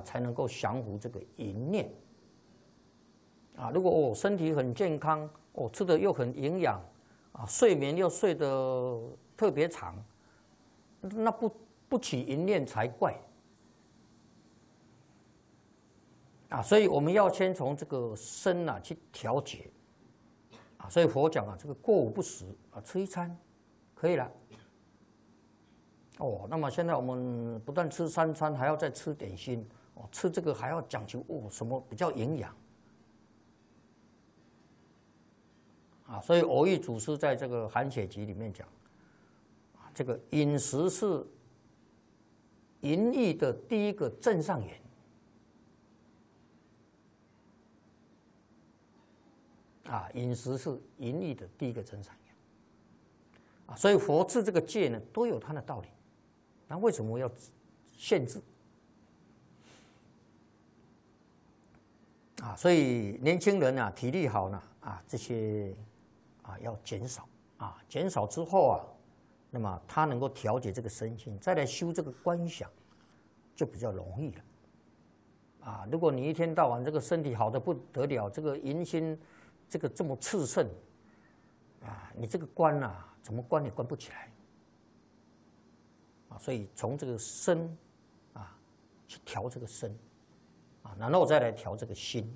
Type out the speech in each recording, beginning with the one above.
才能够降服这个淫念。啊，如果我身体很健康，我吃的又很营养，啊，睡眠又睡得特别长，那不起淫念才怪。啊，所以我们要先从这个身啊去调节。啊，所以佛讲啊，这个过午不食啊，吃一餐可以了。哦，那么现在我们不但吃3餐，还要再吃点心。哦，吃这个还要讲究什么比较营养。啊，所以蕅益祖师在这个《含血集》里面讲，啊，这个饮食是淫欲的第一个正上缘。啊，饮食是淫欲的第一个正上缘。啊，所以佛制这个戒呢，都有它的道理。那为什么要限制？啊，所以年轻人啊，体力好呢，啊，这些啊要减少。啊，减少之后啊，那么他能够调节这个身心，再来修这个观想，就比较容易了。啊，如果你一天到晚这个身体好的不得了，这个淫心这个这么炽盛，啊，你这个观啊，怎么观也观不起来。啊，所以从这个身啊去调这个身，啊，然后再来调这个心。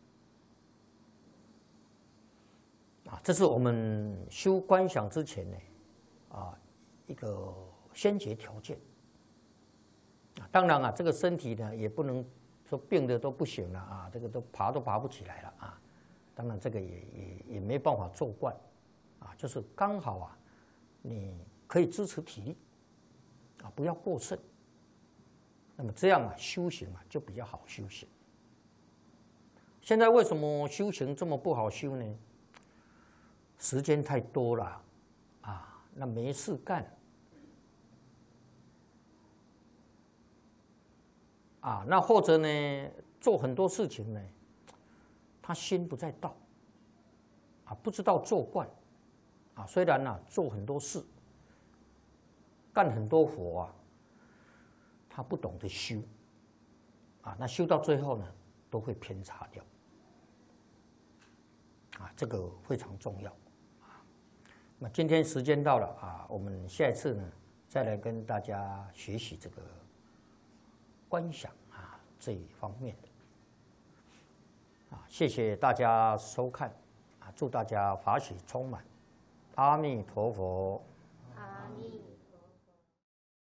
啊，这是我们修观想之前呢，啊，一个先决条件。啊，当然啊，这个身体呢也不能说病的都不行了啊，这个都爬不起来了啊。当然这个也没办法做观，啊，就是刚好啊，你可以支持体力，啊，不要过剩。那么这样啊，修行啊就比较好修行。现在为什么修行这么不好修呢？时间太多了，啊，那没事干，啊，那或者呢，做很多事情呢，他心不在道，啊，不知道做惯，啊，虽然呢做很多事，干很多活啊，他不懂得修，啊，那修到最后呢，都会偏差掉，啊，这个非常重要。那今天时间到了啊，我们下一次呢，再来跟大家学习这个观想啊这一方面的。啊，谢谢大家收看，啊，祝大家法喜充满，阿弥陀佛。